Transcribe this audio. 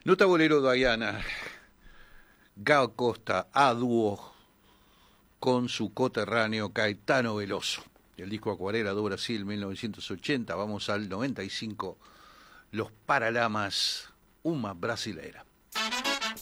Nota bolero Diana, Gal Costa a dúo con su coterráneo Caetano Veloso. El disco Acuarela do Brasil 1980, vamos al 95, Los Paralamas, uma brasileira.